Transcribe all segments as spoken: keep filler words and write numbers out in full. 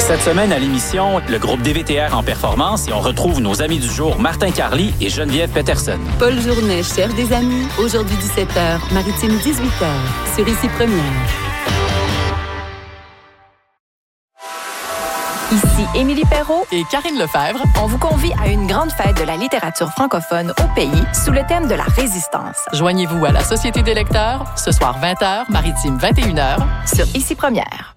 Cette semaine à l'émission, le groupe D V T R en performance et on retrouve nos amis du jour Martin Carly et Geneviève Peterson. Paul Journet cherche des amis. Aujourd'hui dix-sept heures, Maritime dix-huit heures, sur Ici Première. Ici Émilie Perrault et Karine Lefebvre. On vous convie à une grande fête de la littérature francophone au pays sous le thème de la résistance. Joignez-vous à la Société des lecteurs ce soir vingt heures, Maritime vingt et une heures, sur Ici Première.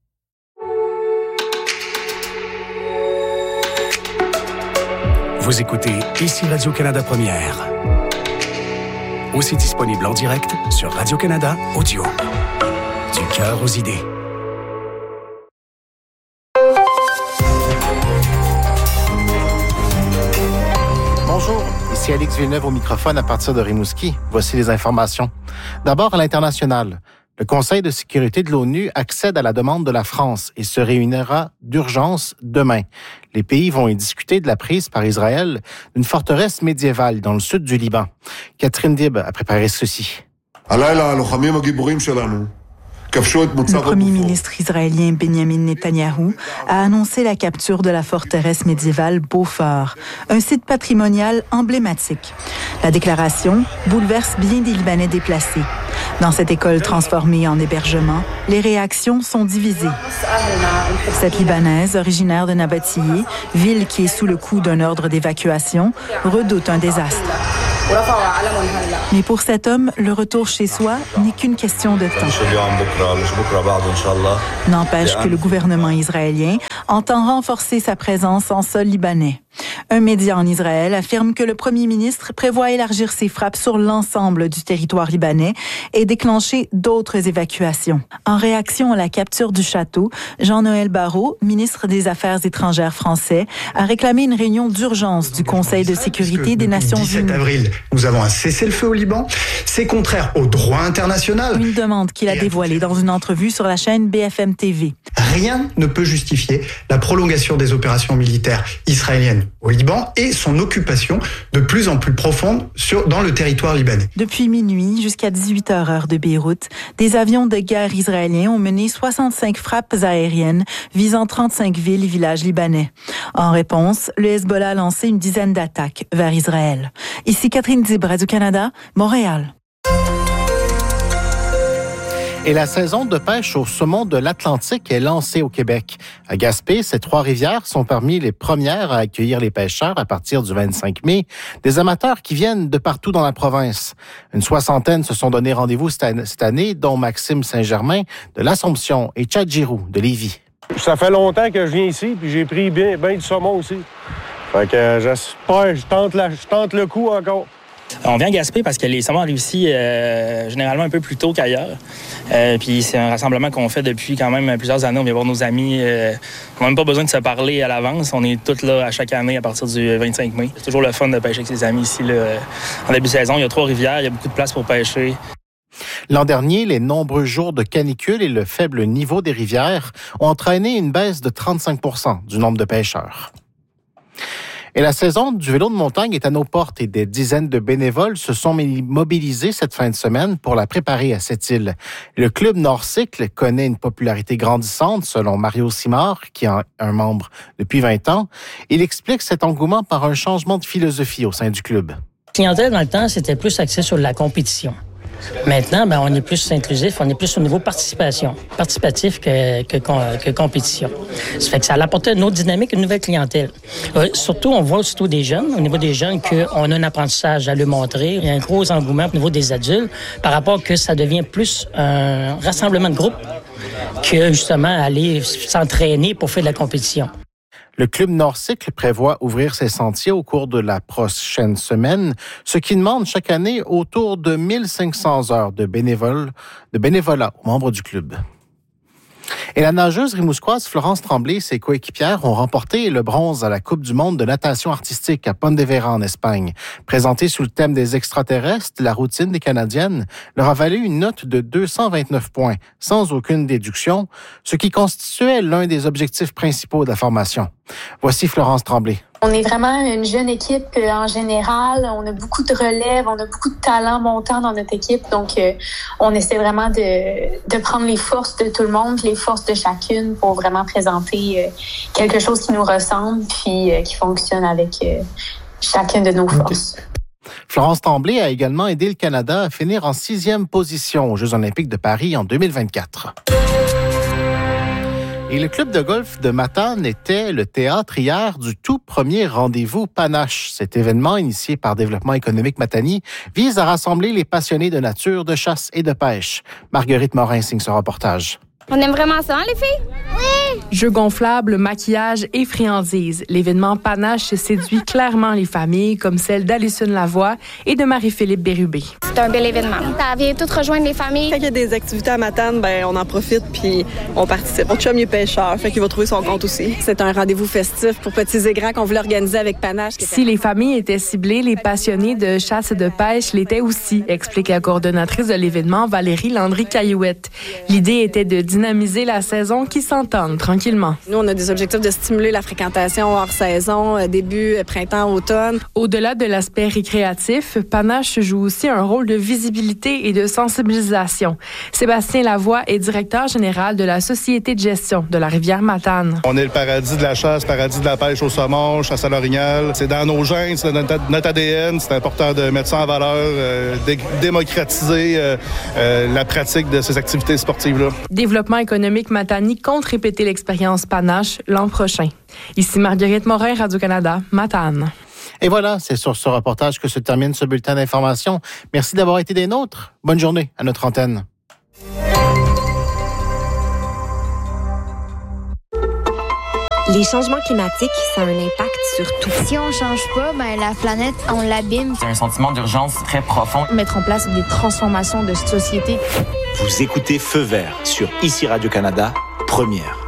Vous écoutez Ici Radio-Canada Première. Aussi disponible en direct sur Radio-Canada Audio. Du cœur aux idées. Bonjour, ici Alex Villeneuve au microphone à partir de Rimouski. Voici les informations. D'abord, à l'international. Le Conseil de sécurité de l'ONU accède à la demande de la France et se réunira d'urgence demain. Les pays vont y discuter de la prise par Israël d'une forteresse médiévale dans le sud du Liban. Catherine Dib a préparé ceci. Le premier ministre israélien Benjamin Netanyahou a annoncé la capture de la forteresse médiévale Beaufort, un site patrimonial emblématique. La déclaration bouleverse bien des Libanais déplacés. Dans cette école transformée en hébergement, les réactions sont divisées. Cette Libanaise, originaire de Nabatiyé, ville qui est sous le coup d'un ordre d'évacuation, redoute un désastre. Mais pour cet homme, le retour chez soi n'est qu'une question de temps. N'empêche que le gouvernement israélien entend renforcer sa présence en sol libanais. Un média en Israël affirme que le premier ministre prévoit élargir ses frappes sur l'ensemble du territoire libanais et déclencher d'autres évacuations. En réaction à la capture du château, Jean-Noël Barrot, ministre des Affaires étrangères français, a réclamé une réunion d'urgence du Conseil de sécurité des Nations Unies. dix-sept avril, nous avons un cessez-le-feu au Liban. C'est contraire au droit international. Une demande qu'il a dévoilée dans une entrevue sur la chaîne B F M T V. Rien ne peut justifier la prolongation des opérations militaires israéliennes au Liban et son occupation de plus en plus profonde sur, dans le territoire libanais. Depuis minuit jusqu'à dix-huit heures heure de Beyrouth, des avions de guerre israéliens ont mené soixante-cinq frappes aériennes visant trente-cinq villes et villages libanais. En réponse, le Hezbollah a lancé une dizaine d'attaques vers Israël. Ici Catherine Dib, Radio-Canada, Montréal. Et la saison de pêche au saumon de l'Atlantique est lancée au Québec. À Gaspé, ces trois rivières sont parmi les premières à accueillir les pêcheurs à partir du vingt-cinq mai, des amateurs qui viennent de partout dans la province. Une soixantaine se sont donné rendez-vous cette année, dont Maxime Saint-Germain de l'Assomption et Chad Giroux de Lévis. Ça fait longtemps que je viens ici, puis j'ai pris bien, bien du saumon aussi. Fait que j'espère, je tente, la, je tente le coup encore. On vient à Gaspé parce que les saumons arrivent ici euh, généralement un peu plus tôt qu'ailleurs. Euh, puis c'est un rassemblement qu'on fait depuis quand même plusieurs années. On vient voir nos amis. Euh, on n'a même pas besoin de se parler à l'avance. On est tous là à chaque année à partir du vingt-cinq mai. C'est toujours le fun de pêcher avec ses amis ici. Là. En début de saison, il y a trois rivières, il y a beaucoup de place pour pêcher. L'an dernier, les nombreux jours de canicule et le faible niveau des rivières ont entraîné une baisse de trente-cinq pour cent du nombre de pêcheurs. Et la saison du vélo de montagne est à nos portes et des dizaines de bénévoles se sont mobilisés cette fin de semaine pour la préparer à cette île. Le club Nord-Cycle connaît une popularité grandissante selon Mario Simard, qui est un membre depuis vingt ans. Il explique cet engouement par un changement de philosophie au sein du club. La clientèle, dans le temps, c'était plus axé sur la compétition. Maintenant, ben, on est plus inclusif, on est plus au niveau participation, participatif que, que, que compétition. Ça fait que ça a apporté une autre dynamique, une nouvelle clientèle. Euh, surtout, on voit surtout des jeunes, au niveau des jeunes, qu'on a un apprentissage à leur montrer. Il y a un gros engouement au niveau des adultes par rapport que ça devient plus un rassemblement de groupe que justement aller s'entraîner pour faire de la compétition. Le Club Nord-Cycle prévoit ouvrir ses sentiers au cours de la prochaine semaine, ce qui demande chaque année autour de mille cinq cents heures de, bénévole, de bénévolat aux membres du club. Et la nageuse rimousquoise Florence Tremblay et ses coéquipières ont remporté le bronze à la Coupe du monde de natation artistique à Pontevedra en Espagne. Présentée sous le thème des extraterrestres, la routine des Canadiennes leur a valu une note de deux cent vingt-neuf points, sans aucune déduction, ce qui constituait l'un des objectifs principaux de la formation. Voici Florence Tremblay. On est vraiment une jeune équipe euh, en général. On a beaucoup de relève, on a beaucoup de talent montant dans notre équipe. Donc, euh, on essaie vraiment de, de prendre les forces de tout le monde, les forces de chacune pour vraiment présenter euh, quelque chose qui nous ressemble puis euh, qui fonctionne avec euh, chacune de nos forces. Okay. Florence Tremblay a également aidé le Canada à finir en sixième position aux Jeux olympiques de Paris en deux mille vingt-quatre. Et le club de golf de Matane était le théâtre hier du tout premier rendez-vous Panache. Cet événement, initié par Développement économique Matani, vise à rassembler les passionnés de nature, de chasse et de pêche. Marguerite Morin signe ce reportage. On aime vraiment ça, hein, les filles? Oui! Jeux gonflables, maquillage et friandises. L'événement Panache séduit clairement les familles, comme celle d'Alison Lavoie et de Marie-Philippe Bérubé. C'est un bel événement. Ça vient toutes rejoindre les familles. Quand il y a des activités à Matane, ben, on en profite puis on participe. Mon chum, il est pêcheur, fait qu'il va trouver son compte aussi. C'est un rendez-vous festif pour petits et grands qu'on voulait organiser avec Panache. Si les familles étaient ciblées, les passionnés de chasse et de pêche l'étaient aussi, explique la coordonnatrice de l'événement, Valérie Landry-Caillouette. L'idée était de dynamiser la saison qui s'entende tranquillement. Nous, on a des objectifs de stimuler la fréquentation hors saison, début printemps, automne. Au-delà de l'aspect récréatif, Panache joue aussi un rôle de visibilité et de sensibilisation. Sébastien Lavoie est directeur général de la Société de gestion de la rivière Matane. On est le paradis de la chasse, paradis de la pêche au saumon, chasse à l'orignal. C'est dans nos gènes, c'est dans notre A D N. C'est important de mettre ça en valeur, euh, dé- démocratiser euh, euh, la pratique de ces activités sportives-là. Développement économique Matani compte répéter l'expérience Panache l'an prochain. Ici Marguerite Morin, Radio-Canada, Matane. Et voilà, c'est sur ce reportage que se termine ce bulletin d'information. Merci d'avoir été des nôtres. Bonne journée à notre antenne. Les changements climatiques, ça a un impact sur tout. Si on change pas, ben la planète, on l'abîme. C'est un sentiment d'urgence très profond. Mettre en place des transformations de société. Vous écoutez Feu vert sur Ici Radio-Canada, première.